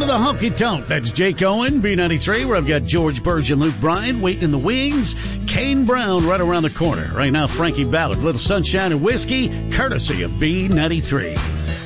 to the Honky Tonk. That's Jake Owen, B93, where I've got George Burge and Luke Bryan waiting in the wings. Kane Brown right around the corner. Right now, Frankie Ballard, Little Sunshine and Whiskey, courtesy of B93.